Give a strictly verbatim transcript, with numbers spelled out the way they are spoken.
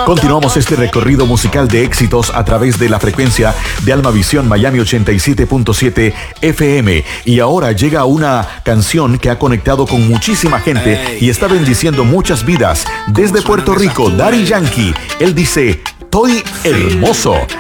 Continuamos este recorrido musical de éxitos a través de la frecuencia de Almavisión Miami ochenta y siete punto siete F M. Y ahora llega una canción que ha conectado con muchísima gente y está bendiciendo muchas vidas. Desde Puerto Rico, Daddy Yankee. Él dice, estoy hermoso.